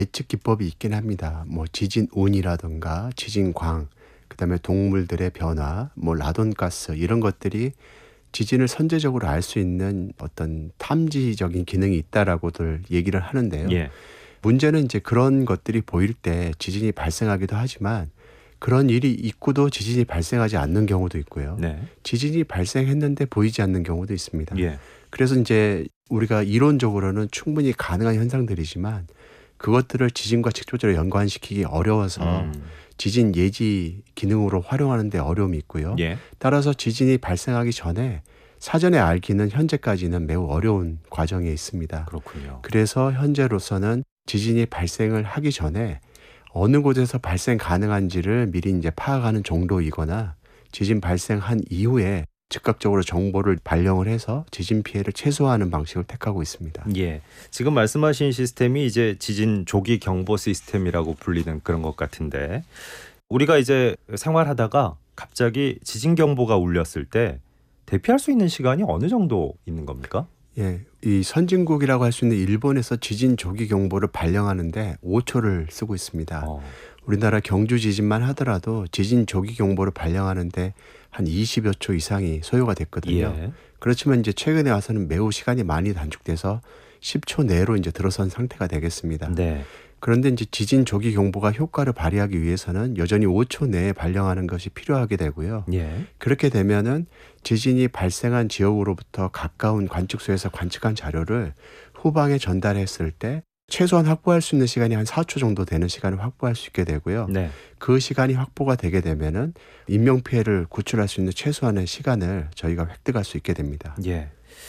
예측 기법이 있긴 합니다. 뭐 지진운이라든가 지진광, 그다음에 동물들의 변화, 뭐 라돈가스 이런 것들이 지진을 선제적으로 알 수 있는 어떤 탐지적인 기능이 있다라고들 얘기를 하는데요. 예. 문제는 이제 그런 것들이 보일 때 지진이 발생하기도 하지만 그런 일이 있고도 지진이 발생하지 않는 경우도 있고요. 네. 지진이 발생했는데 보이지 않는 경우도 있습니다. 예. 그래서 이제 우리가 이론적으로는 충분히 가능한 현상들이지만 그것들을 지진과 직접적으로 연관시키기 어려워서 지진 예지 기능으로 활용하는 데 어려움이 있고요. 예. 따라서 지진이 발생하기 전에 사전에 알기는 현재까지는 매우 어려운 과정에 있습니다. 그렇군요. 그래서 현재로서는 지진이 발생을 하기 전에 어느 곳에서 발생 가능한지를 미리 이제 파악하는 정도이거나 지진 발생한 이후에 즉각적으로 정보를 발령을 해서 지진 피해를 최소화하는 방식을 택하고 있습니다. 예. 지금 말씀하신 시스템이 이제 지진 조기 경보 시스템이라고 불리는 그런 것 같은데, 우리가 이제 생활하다가 갑자기 지진 경보가 울렸을 때 대피할 수 있는 시간이 어느 정도 있는 겁니까? 예, 이 선진국이라고 할 수 있는 일본에서 지진 조기 경보를 발령하는데 5초를 쓰고 있습니다. 우리나라 경주 지진만 하더라도 지진 조기 경보를 발령하는데 한 20여 초 이상이 소요가 됐거든요. 예. 그렇지만 이제 최근에 와서는 매우 시간이 많이 단축돼서 10초 내로 이제 들어선 상태가 되겠습니다. 네. 그런데 이제 지진 조기 경보가 효과를 발휘하기 위해서는 여전히 5초 내에 발령하는 것이 필요하게 되고요. 예. 그렇게 되면은 지진이 발생한 지역으로부터 가까운 관측소에서 관측한 자료를 후방에 전달했을 때 최소한 확보할 수 있는 시간이 한 4초 정도 되는 시간을 확보할 수 있게 되고요. 네. 그 시간이 확보가 되게 되면은 인명피해를 구출할 수 있는 최소한의 시간을 저희가 획득할 수 있게 됩니다. 예.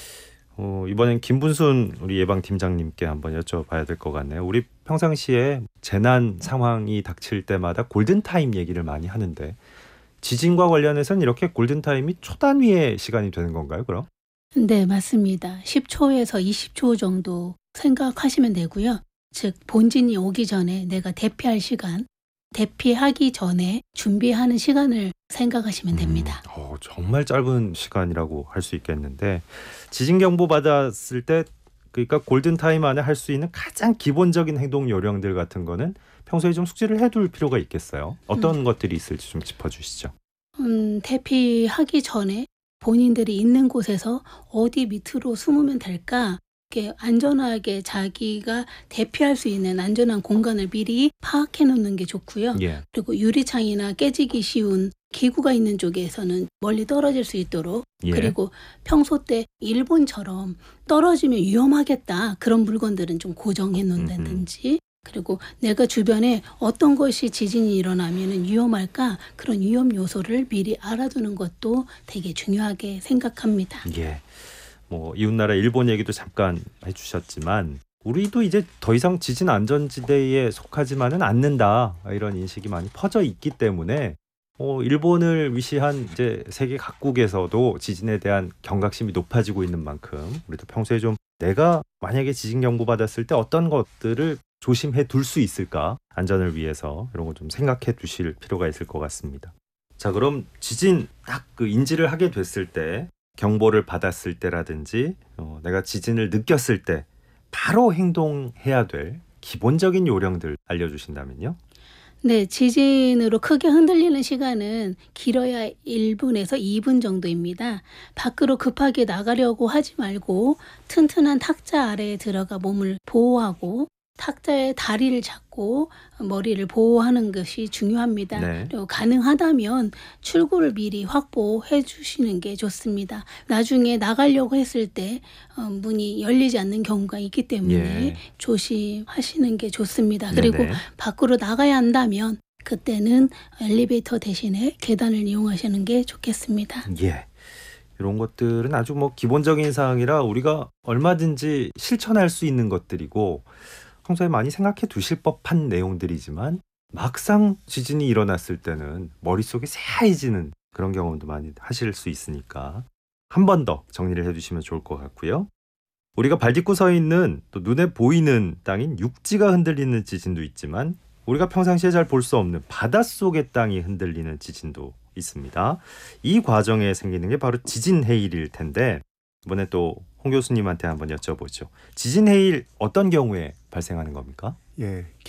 이번엔 김분순 우리 예방팀장님께 한번 여쭤봐야 될 것 같네요. 우리 평상시에 재난 상황이 닥칠 때마다 골든타임 얘기를 많이 하는데, 지진과 관련해서는 이렇게 골든타임이 초 단위의 시간이 되는 건가요, 그럼? 네, 맞습니다. 10초에서 20초 정도 생각하시면 되고요. 즉 본진이 오기 전에 내가 대피할 시간, 대피하기 전에 준비하는 시간을 생각하시면 됩니다. 정말 짧은 시간이라고 할 수 있겠는데, 지진 경보 받았을 때 그러니까 골든타임 안에 할 수 있는 가장 기본적인 행동 요령들 같은 거는 평소에 좀 숙지를 해둘 필요가 있겠어요. 어떤 것들이 있을지 좀 짚어주시죠. 대피하기 전에 본인들이 있는 곳에서 어디 밑으로 숨으면 될까? 이렇게 안전하게 자기가 대피할 수 있는 안전한 공간을 미리 파악해 놓는 게 좋고요. 예. 그리고 유리창이나 깨지기 쉬운 기구가 있는 쪽에서는 멀리 떨어질 수 있도록, 예. 그리고 평소 때 일본처럼 떨어지면 위험하겠다 그런 물건들은 좀 고정해 놓는다든지, 그리고 내가 주변에 어떤 것이 지진이 일어나면 위험할까, 그런 위험 요소를 미리 알아두는 것도 되게 중요하게 생각합니다. 예. 뭐 이웃나라 일본 얘기도 잠깐 해주셨지만, 우리도 이제 더 이상 지진 안전지대에 속하지만은 않는다, 이런 인식이 많이 퍼져 있기 때문에 일본을 위시한 이제 세계 각국에서도 지진에 대한 경각심이 높아지고 있는 만큼 우리도 평소에 좀 내가 만약에 지진 경보 받았을 때 어떤 것들을 조심해 둘 수 있을까, 안전을 위해서 이런 거 좀 생각해 두실 필요가 있을 것 같습니다. 자, 그럼 지진 딱 그 인지를 하게 됐을 때, 경보를 받았을 때라든지 내가 지진을 느꼈을 때 바로 행동해야 될 기본적인 요령들 알려주신다면요? 네, 지진으로 크게 흔들리는 시간은 길어야 1분에서 2분 정도입니다. 밖으로 급하게 나가려고 하지 말고 튼튼한 탁자 아래에 들어가 몸을 보호하고 탁자의 다리를 잡고 머리를 보호하는 것이 중요합니다. 네. 그리고 가능하다면 출구를 미리 확보해 주시는 게 좋습니다. 나중에 나가려고 했을 때 문이 열리지 않는 경우가 있기 때문에 예. 조심하시는 게 좋습니다. 그리고 네네. 밖으로 나가야 한다면 그때는 엘리베이터 대신에 계단을 이용하시는 게 좋겠습니다. 예. 이런 것들은 아주 뭐 기본적인 사항이라 우리가 얼마든지 실천할 수 있는 것들이고 평소에 많이 생각해 두실 법한 내용들이지만, 막상 지진이 일어났을 때는 머릿속이 새하얘지는 그런 경험도 많이 하실 수 있으니까 한 번 더 정리를 해주시면 좋을 것 같고요. 우리가 발 딛고 서 있는, 또 눈에 보이는 땅인 육지가 흔들리는 지진도 있지만, 우리가 평상시에 잘 볼 수 없는 바닷속의 땅이 흔들리는 지진도 있습니다. 이 과정에 생기는 게 바로 지진 해일일 텐데, 이번에 또 홍 교수님한테 한번 여쭤보죠. 지진 해일 어떤 경우에 발생하는 겁니까? 예,